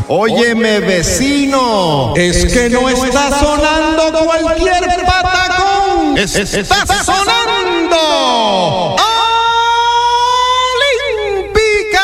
Óyeme, vecino, es que no está sonando cualquier patacón. Está sonando